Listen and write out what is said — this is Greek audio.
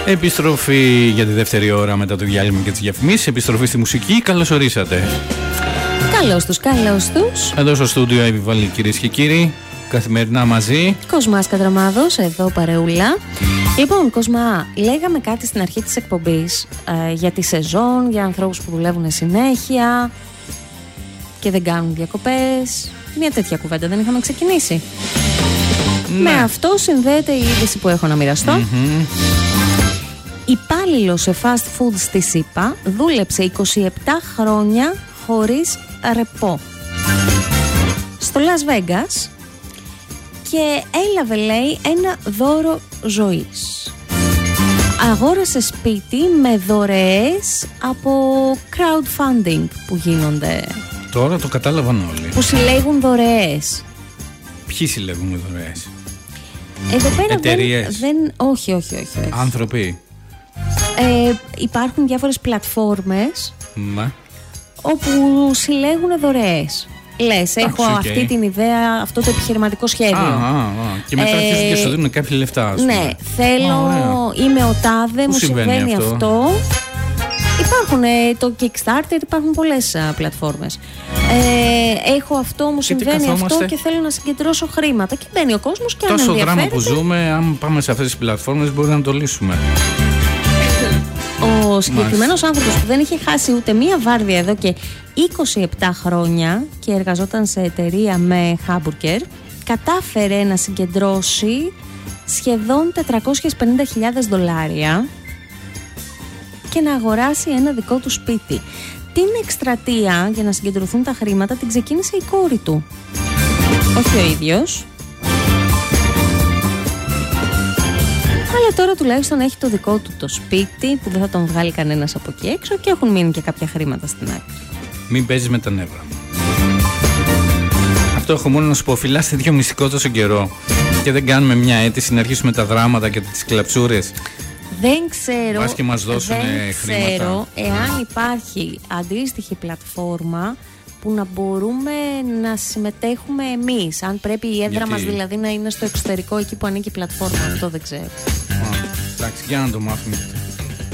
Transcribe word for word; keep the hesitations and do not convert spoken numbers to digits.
Επιστροφή για τη δεύτερη ώρα μετά το διάλειμμα και τις διαφημίσεις. Επιστροφή στη μουσική. Καλώς ορίσατε. Καλώς τους, καλώς τους. Εδώ στο στούντιο Εύη, κυρίες και κύριοι. Καθημερινά μαζί. Κοσμάς Κατραμάδος, εδώ παρεούλα. Λοιπόν, Κοσμά, λέγαμε κάτι στην αρχή της εκπομπής ε, για τη σεζόν, για ανθρώπους που δουλεύουν συνέχεια και δεν κάνουν διακοπές. Μια τέτοια κουβέντα δεν είχαμε ξεκινήσει? Ναι. Με αυτό συνδέεται η είδηση που έχω να μοιραστώ. Mm-hmm. Υπάλληλος σε fast food στη ΣΥΠΑ δούλεψε είκοσι επτά χρόνια χωρίς ρεπό στο Las Vegas και έλαβε, λέει, ένα δώρο ζωής. Αγόρασε σπίτι με δωρεές από crowdfunding που γίνονται. Τώρα το κατάλαβαν όλοι. Που συλλέγουν δωρεές. Ποιοι συλλέγουν δωρεές? Εδώ πέρα εταιρείες. δεν, δεν, όχι, όχι, όχι, όχι. Άνθρωποι. Ε, υπάρχουν διάφορες πλατφόρμες Μα. όπου συλλέγουν δωρεές. Λες, έχω okay. αυτή την ιδέα, αυτό το επιχειρηματικό σχέδιο. Α, α, α. Και μετά αρχίζουν ε, και σου δίνουν κάποια λεφτά, ας πούμε. Ναι, θέλω, ah, είμαι ο τάδε, μου συμβαίνει αυτό. αυτό. Υπάρχουν ε, το Kickstarter, υπάρχουν πολλές α, πλατφόρμες. Ε, έχω αυτό, μου συμβαίνει αυτό και θέλω να συγκεντρώσω χρήματα. Και μπαίνει ο κόσμος και αν τόσο ενδιαφέρεται... δράμα που ζούμε, αν πάμε σε αυτές τις πλατφόρμες μπορεί να το λύσουμε. Ο συγκεκριμένος άνθρωπος που δεν είχε χάσει ούτε μία βάρδια εδώ και είκοσι επτά χρόνια και εργαζόταν σε εταιρεία με χάμπουργκερ, κατάφερε να συγκεντρώσει σχεδόν τετρακόσιες πενήντα χιλιάδες δολάρια και να αγοράσει ένα δικό του σπίτι. Την εκστρατεία για να συγκεντρωθούν τα χρήματα την ξεκίνησε η κόρη του, όχι ο ίδιος. Αλλά τώρα τουλάχιστον έχει το δικό του το σπίτι που δεν θα τον βγάλει κανένας από εκεί έξω και έχουν μείνει και κάποια χρήματα στην άκρη. Μην παίζεις με τα νεύρα μου. Αυτό έχω μόνο να σου πω. Φυλάστε δύο μυστικό τόσο καιρό και δεν κάνουμε μια αίτηση να αρχίσουμε τα δράματα και τις κλαψούρες. Δεν ξέρω, Βάς και μας δώσουν δεν χρήματα. ξέρω εάν υπάρχει αντίστοιχη πλατφόρμα που να μπορούμε να συμμετέχουμε εμείς. Αν πρέπει η έδρα Γιατί? μας δηλαδή να είναι στο εξωτερικό εκεί που ανήκει η πλατφόρμα. Αυτό δεν ξέρω. Α, εντάξει, για να το μάθουμε.